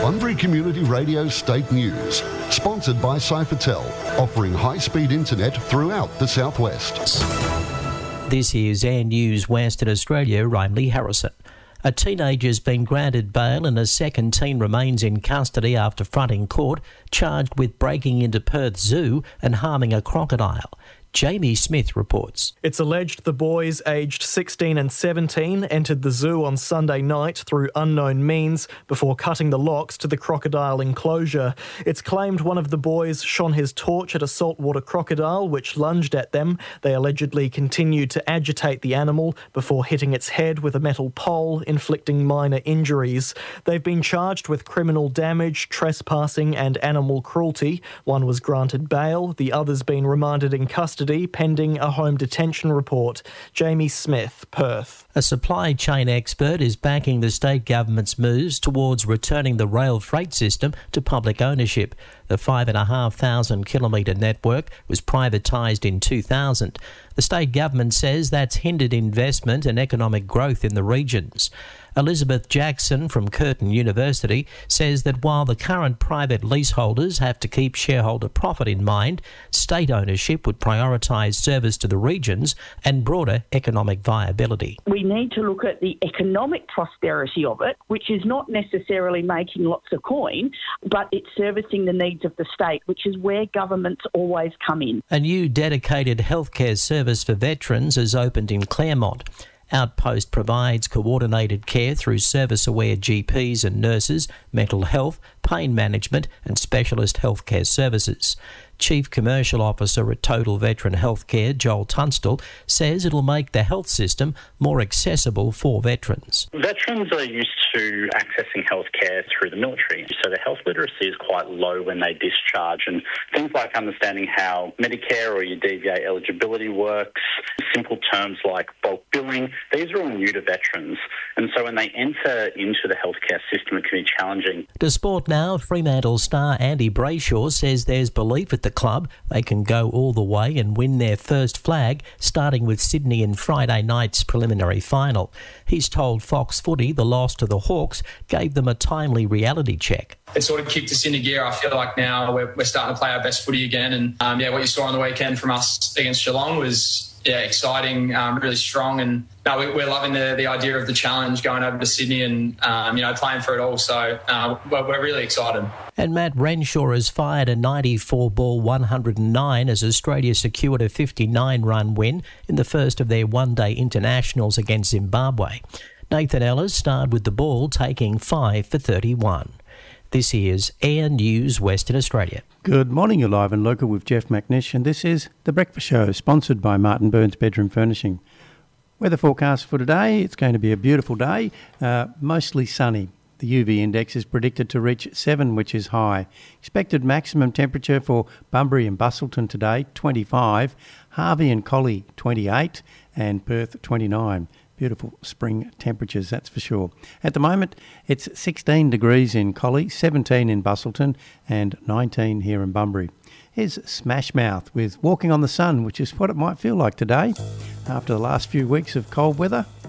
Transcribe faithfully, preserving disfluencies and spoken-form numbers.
Bunbury Community Radio State News, sponsored by Cyphertel, offering high-speed internet throughout the southwest. This is Air News Western Australia. I'm Lee Harrison. A teenager's been granted bail and a second teen remains in custody after fronting court, charged with breaking into Perth Zoo and harming a crocodile. Jamie Smith reports. It's alleged the boys aged sixteen and seventeen entered the zoo on Sunday night through unknown means before cutting the locks to the crocodile enclosure. It's claimed one of the boys shone his torch at a saltwater crocodile which lunged at them. They allegedly continued to agitate the animal before hitting its head with a metal pole, inflicting minor injuries. They've been charged with criminal damage, trespassing and animal cruelty. One was granted bail, the other's been remanded in custody pending a home detention report. Jamie Smith, Perth. A supply chain expert is backing the state government's moves towards returning the rail freight system to public ownership. The five and a half thousand kilometre network was privatised in two thousand. The state government says that's hindered investment and economic growth in the regions. Elizabeth Jackson from Curtin University says that while the current private leaseholders have to keep shareholder profit in mind, state ownership would prioritise service to the regions and broader economic viability. We need to look at the economic prosperity of it, which is not necessarily making lots of coin, but it's servicing the needs of the state, which is where governments always come in. A new dedicated healthcare service for veterans has opened in Claremont. Outpost provides coordinated care through service-aware G Ps and nurses, mental health, pain management and specialist healthcare services. Chief Commercial Officer at Total Veteran Healthcare, Joel Tunstall, says it'll make the health system more accessible for veterans. Veterans are used to accessing healthcare through the military, so the health literacy is quite low when they discharge, and things like understanding how Medicare or your D V A eligibility works, simple terms like bulk billing, these are all new to veterans, and so when they enter into the healthcare system it can be challenging. To sport now, Fremantle star Andy Brayshaw says there's belief at the club they can go all the way and win their first flag, starting with Sydney in Friday night's preliminary final. He's told Fox Footy the loss to the Hawks gave them a timely reality check. It sort of kicked us into gear. I feel like now we're, we're starting to play our best footy again, and um, yeah, what you saw on the weekend from us against Geelong was yeah exciting, um, really strong, and no, we, we're loving the, the idea of the challenge going over to Sydney and um, you know playing for it all. So uh, we're, we're really excited. And Matt Renshaw has fired a ninety-four ball one hundred nine as Australia secured a fifty-nine run win in the first of their one-day internationals against Zimbabwe. Nathan Ellis starred with the ball, taking five for thirty-one. This is Air News Western Australia. Good morning, you're live and local with Jeff McNish, and this is The Breakfast Show, sponsored by Martin Burns Bedroom Furnishing. Weather forecast for today, it's going to be a beautiful day, uh, mostly sunny. The U V index is predicted to reach seven, which is high. Expected maximum temperature for Bunbury and Busselton today, twenty-five, Harvey and Collie, twenty-eight, and Perth, twenty-nine. Beautiful spring temperatures, that's for sure. At the moment, it's sixteen degrees in Collie, seventeen in Busselton, and nineteen here in Bunbury. Here's Smash Mouth with Walking on the Sun, which is what it might feel like today after the last few weeks of cold weather.